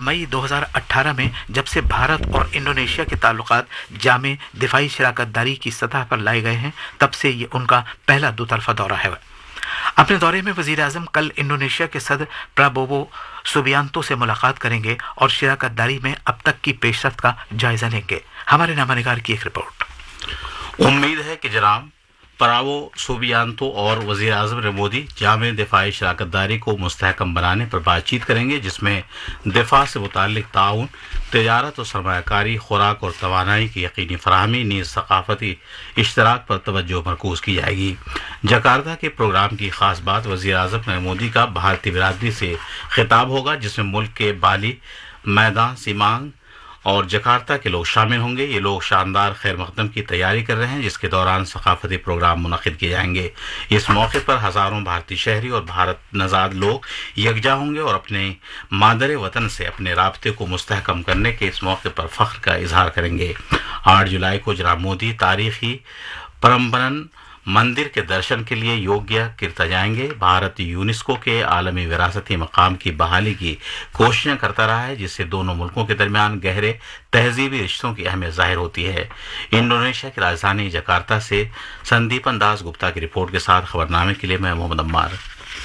मई 2018 में जब से भारत और इंडोनेशिया के ताल्लुकात जामे दिफाई शराकतदारी की सतह पर लाए गए हैं, तब से ये उनका पहला दोतरफा दौरा है। अपने दौरे में वजीर आजम कल इंडोनेशिया के सदर प्राबोवो सुबियांतो से मुलाकात करेंगे और शराकतदारी में अब तक की पेशरफ्त का जायजा लेंगे। हमारे नामानिगार की एक रिपोर्ट। उम्मीद है कि जनाब प्रावो सुबियांतो और वजीर आजम ने मोदी जामे दिफाई शराकतदारी को मुस्तहकम बनाने पर बातचीत करेंगे, जिसमें दिफा से मुताल्लिक ताउन, तजारत और सरमायाकारी, खुराक और तवानाई की यकीनी फराहमी, नीज़ सकाफती इश्तराक पर तवज्जो मरकूज की जाएगी। जकार्ता के प्रोग्राम की खास बात वजीर आजम नरेंद्र मोदी का भारतीय बिरादरी से खिताब होगा, जिसमें मुल्क के बाली, मैदान, सीमांग और जकार्ता के लोग शामिल होंगे। ये लोग शानदार खैर मकदम की तैयारी कर रहे हैं, जिसके दौरान सकाफती प्रोग्राम मुनक़िद किए जाएंगे। इस मौके पर हज़ारों भारतीय शहरी और भारत नज़ाद लोग यकजा होंगे और अपने मादर वतन से अपने राब्ते को मुस्तहकम करने के इस मौके पर फ़ख्र का इजहार करेंगे। 8 जुलाई को जनाब मोदी तारीखी परम्बरन मंदिर के दर्शन के लिए योग्य कीर्ता जाएंगे। भारत यूनेस्को के आलमी विरासती मकाम की बहाली की कोशिशें करता रहा है, जिससे दोनों मुल्कों के दरमियान गहरे तहजीबी रिश्तों की अहमियत जाहिर होती है। इंडोनेशिया की राजधानी जकार्ता से संदीपन दास गुप्ता की रिपोर्ट के साथ खबरनामे के लिए मैं मोहम्मद अम्मार।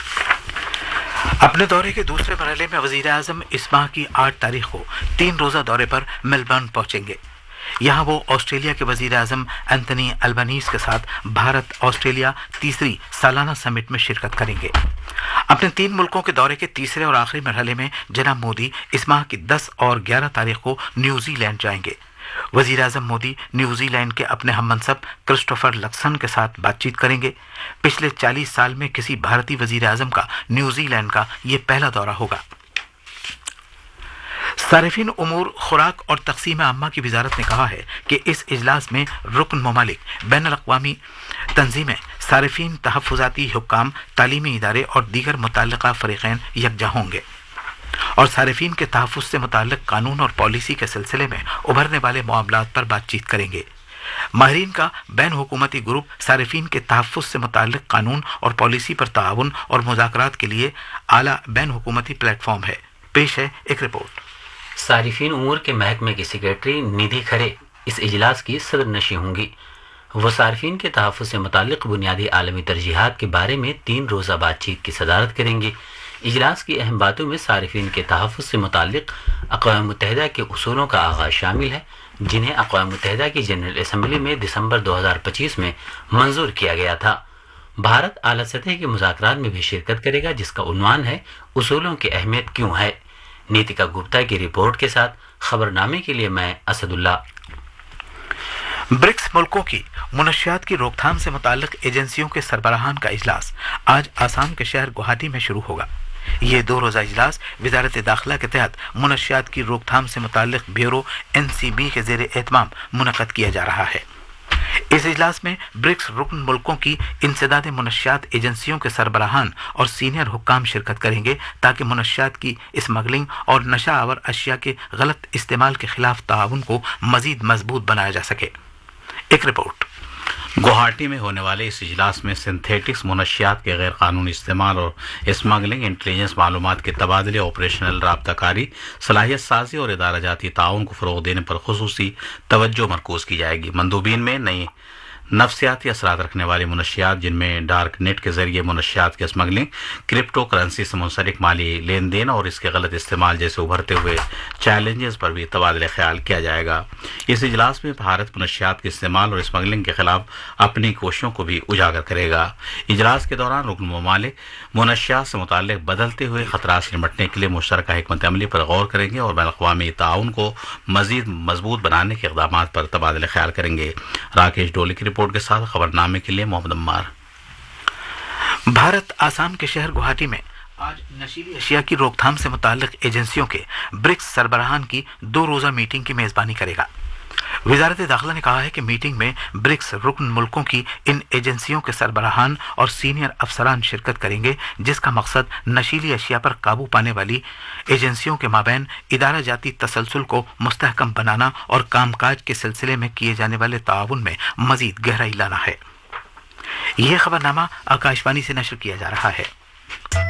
अपने दौरे के दूसरे मरहले में वजीर आजम इस माह की 8 तारीख को 3 रोज़ा दौरे पर मेलबर्न पहुंचेंगे। यहाँ वो ऑस्ट्रेलिया के वजीर आजम एंथनी अल्बनीज के साथ भारत ऑस्ट्रेलिया तीसरी सालाना समिट में शिरकत करेंगे। अपने 3 मुल्कों के दौरे के तीसरे और आखिरी मरहले में जनाब मोदी इस माह की 10 और 11 तारीख को न्यूजीलैंड जाएंगे। वजीर आजम मोदी न्यूजीलैंड के अपने हममनसब क्रिस्टोफर लक्सन के साथ बातचीत करेंगे। पिछले 40 साल में किसी भारतीय वजीर आजम का न्यूजीलैंड का ये पहला दौरा होगा। सारिफीन उमूर, खुराक और तकसीम आम्मा की वजारत ने कहा है कि इस इजलास में रुकन ममालिक, बैनुल अक़वामी तंजीमें, सारिफीन, तहफ़्फ़ुज़ाती हुक्काम, तालीमी इदारे और दीगर मुतल्लिक़ा फ़रीक़ैन यकजा होंगे और सारिफीन के तहफ़्फ़ुज़ से मुतल्लिक़ कानून और पॉलिसी के सिलसिले में उभरने वाले मामलात पर बातचीत करेंगे। माहिरीन का बैन हुकूमती ग्रुप सारिफीन के तहफ़्फ़ुज़ से मुतल्लिक़ कानून और पॉलिसी पर ताउन और मुज़ाकरात के लिए आला बैन हुकूमती प्लेटफॉर्म है। पेश है एक रिपोर्ट। सारिफीन उमूर के महकमे की सेक्रेटरी निधि खरे इस इजलास की सदर नशी होंगी। वो सारिफीन के तहफ़्फ़ुज़ से मुताल्लिक़ बुनियादी आलमी तरजीहात के बारे में 3 रोज़ा बातचीत की सदारत करेंगे। इजलास की अहम बातों में सारिफीन के तहफ़्फ़ुज़ से मुताल्लिक़ अक़वाम मुत्तहिदा के उसूलों का आगाज़ शामिल है, जिन्हें अक़वाम मुत्तहिदा की जनरल असम्बली में दिसंबर 2025 में मंजूर किया गया था। भारत आला सतह के मुज़ाकरात में भी शिरकत करेगा, जिसका उन्वान है उसूलों की अहमियत क्यों है। नीतिका गुप्ता की रिपोर्ट के साथ खबरनामे के लिए मैं असदुल्ला। ब्रिक्स मुल्कों की मुनशियात की रोकथाम से मुताल्लिक़ एजेंसियों के सरबराहान का इजलास आज आसाम के शहर गुवाहाटी में शुरू होगा। ये 2 रोज़ा इजलास वज़ारत दाखिला के तहत मुनशियात की रोकथाम से मुताल्लिक़ ब्यूरो NCB के ज़ेर एहतमाम मुनक़्क़द किया जा रहा है। इस इजलास में ब्रिक्स रुकन मुल्कों की इंसदाद मुनशियात एजेंसियों के सरबराहान और सीनियर हुक्काम शिरकत करेंगे, ताकि मुनशियात की स्मगलिंग और नशा आवर अशिया के गलत इस्तेमाल के खिलाफ ताउन को मजीद मजबूत बनाया जा सके। एक रिपोर्ट। गुवाहाटी में होने वाले इस इजलास में सिंथेटिक्स मुनशियात के गैर कानूनी इस्तेमाल और स्मगलिंग, इंटेलिजेंस मालूमात के तबादले, ऑपरेशनल राब्ताकारी, सलाहियत साजी और इदारा जाती ताउन को फ़रोग़ देने पर खुसूसी तवज्जो मरकूज़ की जाएगी। मंदूबीन में नई नफ्सियाती असरात रखने वाली मुनशियात, जिनमें डार्क नेट के जरिए मुनशियात की स्मगलिंग, क्रिप्टो करेंसी से मुंसलिक माली लेन देन और इसके गलत इस्तेमाल जैसे उभरते हुए चैलेंजेस पर भी तबादला ख्याल किया जाएगा। इस इजलास में भारत मुनशियात के इस्तेमाल और स्मगलिंग के खिलाफ अपनी कोशिशों को भी उजागर करेगा। इजलास के दौरान रुकन ममालिक मुनशियात से मुताल्लिक़ बदलते हुए ख़तरात से निपटने के लिए मुश्तरका हिकमत अमली पर गौर करेंगे और बैनुल-अक़वामी ताउन को मज़ीद मजबूत बनाने के इक़दामात पर तबादला ख्याल करेंगे। राकेश डोली की रिपोर्ट के साथ खबरनामे के लिए मोहम्मद अम्मार। भारत आसाम के शहर गुवाहाटी में आज नशीली अशिया की रोकथाम से मुताल्लिक़ एजेंसियों के ब्रिक्स सरबराहान की 2 रोज़ा मीटिंग की मेज़बानी करेगा। वज़ारत दाखिला ने कहा है कि मीटिंग में ब्रिक्स रुकन मुल्कों की इन एजेंसियों के सरबराहान और सीनियर अफसरान शिरकत करेंगे, जिसका मकसद नशीली अशिया पर काबू पाने वाली एजेंसियों के माबैन इदारा जाती तसलसल को मुस्तहकम बनाना और कामकाज के सिलसिले में किए जाने वाले ताउन में मजीद गहराई लाना है। यह खबरनामा आकाशवाणी से नशर किया जा रहा है।